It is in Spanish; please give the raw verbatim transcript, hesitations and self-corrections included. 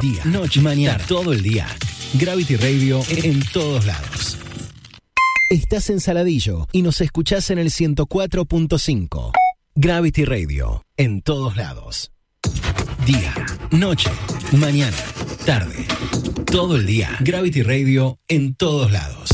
día, noche, mañana, todo el día. Gravity Radio en todos lados. Estás en Saladillo y nos escuchás en el ciento cuatro punto cinco. Gravity Radio en todos lados. Día, noche, mañana, tarde, todo el día. Gravity Radio en todos lados.